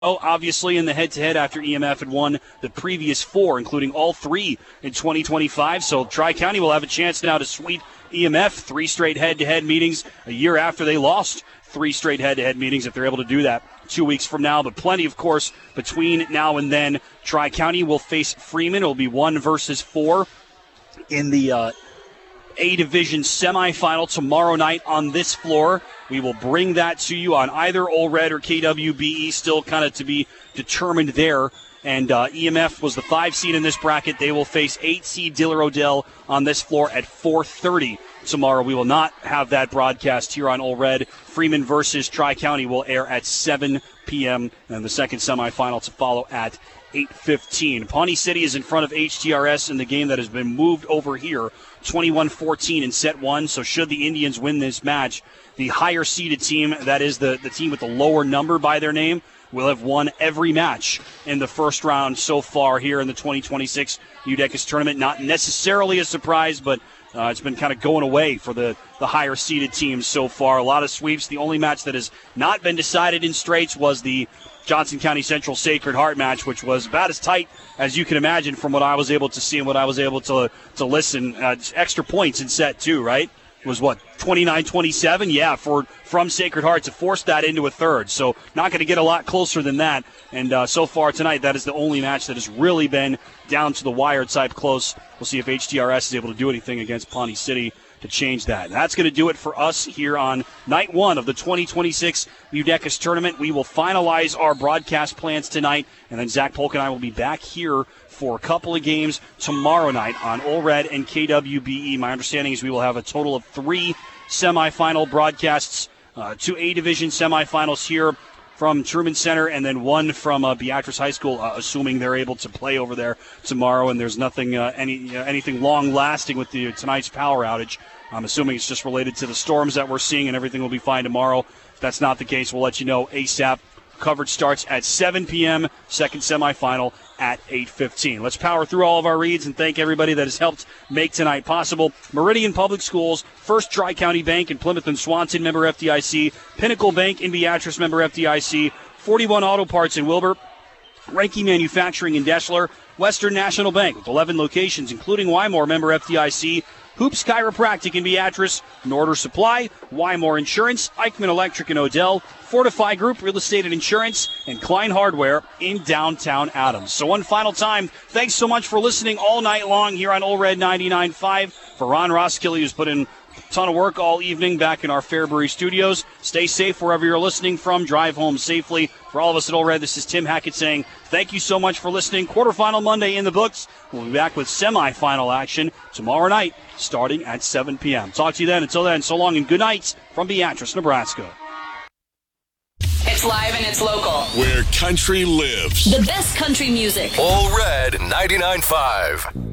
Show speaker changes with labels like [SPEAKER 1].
[SPEAKER 1] obviously, in the head-to-head after EMF had won the previous 4, including all 3 in 2025. So Tri-County will have a chance now to sweep EMF 3 straight head-to-head meetings a year after they lost 3 straight head-to-head meetings, if they're able to do that 2 weeks from now. But plenty, of course, between now and then. Tri-County will face Freeman. It will be 1 versus 4 in the A-Division semifinal tomorrow night on this floor. We will bring that to you on either Ole Red or KWBE, still kind of to be determined there. And EMF was the 5 seed in this bracket. They will face 8 seed Diller Odell on this floor at 4:30 tomorrow. We will not have that broadcast here on Ole Red. Freeman versus Tri-County will air at 7 p.m. and the second semifinal to follow at 8:15. Pawnee City is in front of HTRS in the game that has been moved over here, 21-14 in set 1. So should the Indians win this match, the higher seeded team, that is the team with the lower number by their name, will have won every match in the first round so far here in the 2026 UDECAS tournament. Not necessarily a surprise, but it's been kind of going away for the higher seeded teams so far. A lot of sweeps. The only match that has not been decided in straights was the Johnson County Central Sacred Heart match, which was about as tight as you can imagine from what I was able to see and what I was able to listen. Extra points in set 2, right? It was, 29-27? Yeah, from Sacred Heart to force that into a third. So not going to get a lot closer than that. And so far tonight, that is the only match that has really been down to the wire type close. We'll see if HTRS is able to do anything against Pawnee City to change that. And that's going to do it for us here on night 1 of the 2026 UDECAS tournament. We will finalize our broadcast plans tonight, and then Zach Polk and I will be back here for a couple of games tomorrow night on Ole Red and KWBE. My understanding is we will have a total of 3 semifinal broadcasts, 2 A-Division semifinals here from Truman Center, and then 1 from Beatrice High School, assuming they're able to play over there tomorrow and there's nothing, anything long-lasting with tonight's power outage. I'm assuming it's just related to the storms that we're seeing and everything will be fine tomorrow. If that's not the case, we'll let you know ASAP. Coverage starts at 7 p.m., second semifinal at 8:15. Let's power through all of our reads and thank everybody that has helped make tonight possible. Meridian Public Schools, First Tri-County Bank in Plymouth and Swanton, member FDIC. Pinnacle Bank in Beatrice, member FDIC. 41 Auto Parts in Wilbur. Ranke Manufacturing in Deschler. Western National Bank with 11 locations, including Wymore, member FDIC. Hoops Chiropractic in Beatrice, Norder Supply, Wymore Insurance, Eichmann Electric in Odell, Fortify Group Real Estate and Insurance, and Klein Hardware in downtown Adams. So one final time, thanks so much for listening all night long here on Ole Red 99.5. For Ron Roskilly, who's put in a ton of work all evening back in our Fairbury studios. Stay safe wherever you're listening from. Drive home safely. For all of us at Ole Red, this is Tim Hackett saying thank you so much for listening. Quarterfinal Monday in the books. We'll be back with semifinal action tomorrow night starting at 7 p.m. Talk to you then. Until then, so long and good night from Beatrice, Nebraska.
[SPEAKER 2] It's live and it's local.
[SPEAKER 3] Where country lives.
[SPEAKER 2] The best country music.
[SPEAKER 3] Ole Red 99.5.